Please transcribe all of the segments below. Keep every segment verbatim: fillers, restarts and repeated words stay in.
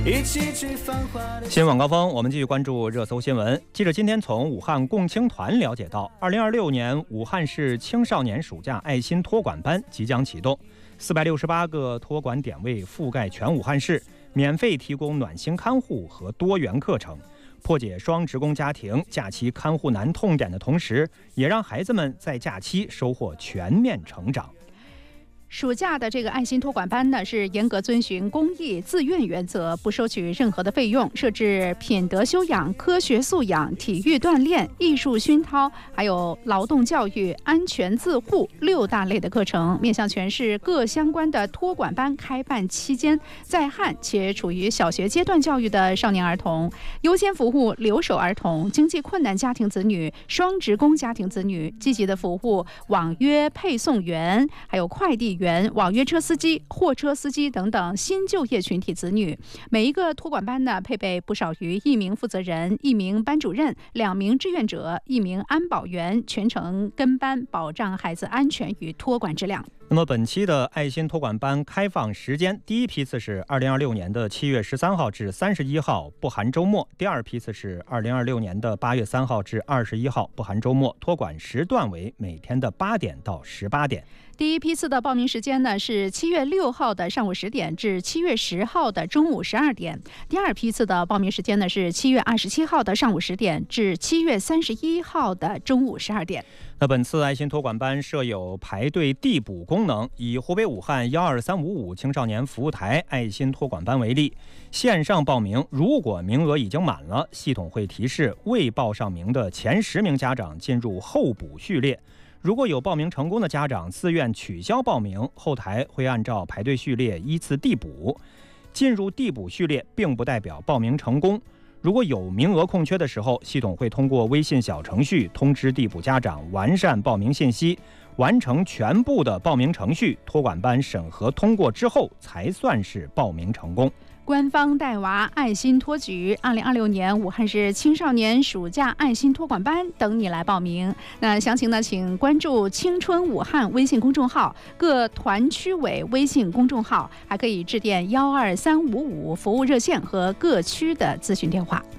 新闻晚高峰，我们继续关注热搜新闻。记者今天从武汉共青团了解到，二零二六年武汉市青少年暑假爱心托管班即将启动，四百六十八个托管点位覆盖全武汉市，免费提供暖心看护和多元课程，破解双职工家庭假期看护难痛点的同时，也让孩子们在假期收获全面成长。 暑假的这个爱心托管班呢，是严格遵循公益自愿原则，不收取任何的费用，设置品德修养、科学素养、体育锻炼、艺术熏陶，还有劳动教育、安全自护六大类的课程，面向全市各相关的托管班开办期间在汉且处于小学阶段教育的少年儿童，优先服务留守儿童、经济困难家庭子女、双职工家庭子女，积极的服务网约配送员、还有快递员、网约车司机、货车司机等等新就业群体子女。每一个托管班呢，配备不少于一名负责人、一名班主任、两名志愿者、一名安保员，全程跟班，保障孩子安全与托管质量。 那么本期的爱心托管班开放时间，第一批次是二零二六年的七月十三号至三十一号，不含周末；第二批次是二零二六年的八月三号至二十一号，不含周末。托管时段为每天的八点到十八点。 第一批次的报名时间呢是七月六号的上午十点至七月十号的中午十二点。第二批次的报名时间呢是七月二十七号的上午十点至七月三十一号的中午十二点。 那本次爱心托管班设有排队递补功能，以湖北武汉幺二三五五青少年服务台爱心托管班为例，线上报名，如果名额已经满了，系统会提示未报上名的前十名家长进入候补序列。如果有报名成功的家长自愿取消报名，后台会按照排队序列依次递补。进入递补序列并不代表报名成功，如果有名额空缺的时候，系统会通过微信小程序通知递补家长完善报名信息，完成全部的报名程序，托管班审核通过之后才算是报名成功。 官方带娃爱心托举二零二六年武汉市青少年暑假爱心托管班等你来报名。那详情呢，请关注青春武汉微信公众号、各团区委微信公众号，还可以致电幺二三五五服务热线和各区的咨询电话。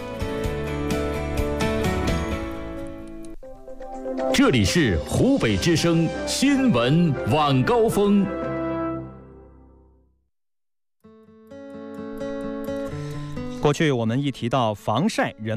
这里是湖北之声新闻晚高峰。 过去我们一提到防晒，人